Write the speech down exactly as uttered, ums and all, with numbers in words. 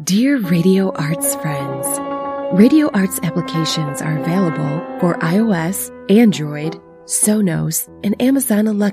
Dear Radio Arts friends, Radio Arts applications are available for iOS, Android, Sonos, and Amazon Alexa.